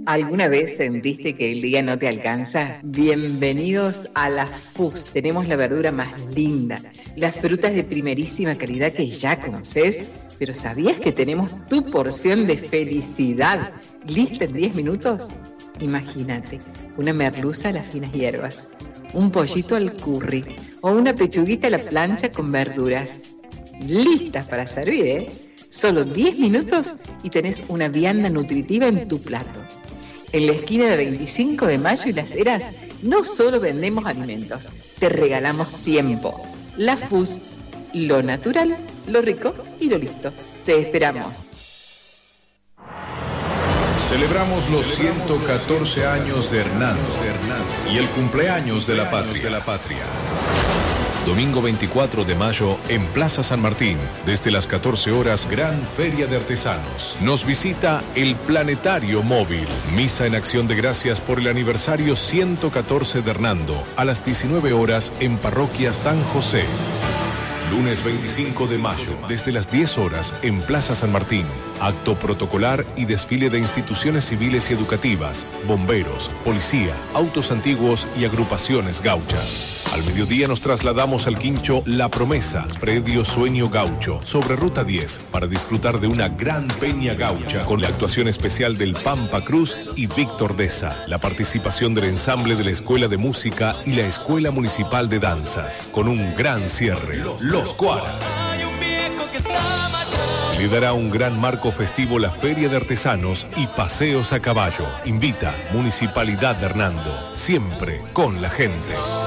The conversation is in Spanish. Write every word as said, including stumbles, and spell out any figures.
¿Alguna vez sentiste que el día no te alcanza? Bienvenidos a la F U S. Tenemos la verdura más linda, las frutas de primerísima calidad que ya conoces, pero ¿sabías que tenemos tu porción de felicidad lista en diez minutos? Imagínate, una merluza a las finas hierbas, un pollito al curry o una pechuguita a la plancha con verduras. Listas para servir, ¿eh? Solo diez minutos y tenés una vianda nutritiva en tu plato. En la esquina de veinticinco de mayo y Las Heras no solo vendemos alimentos, te regalamos tiempo. La F U S, lo natural, lo rico y lo listo. Te esperamos. Celebramos los ciento catorce años de Hernando y el cumpleaños de la patria. Domingo veinticuatro de mayo en Plaza San Martín, desde las catorce horas, gran feria de artesanos. Nos visita el Planetario Móvil. Misa en acción de gracias por el aniversario ciento catorce de Hernando, a las diecinueve horas en Parroquia San José. Lunes veinticinco de mayo, desde las diez horas en Plaza San Martín. Acto protocolar y desfile de instituciones civiles y educativas, bomberos, policía, autos antiguos y agrupaciones gauchas. Al mediodía nos trasladamos al quincho La Promesa, predio Sueño Gaucho, sobre Ruta diez, para disfrutar de una gran peña gaucha con la actuación especial del Pampa Cruz y Víctor Deza, la participación del ensamble de la Escuela de Música y la Escuela Municipal de Danzas, con un gran cierre. Los Cuara. Le dará un gran marco festivo la Feria de Artesanos y Paseos a Caballo. Invita Municipalidad de Hernando, siempre con la gente.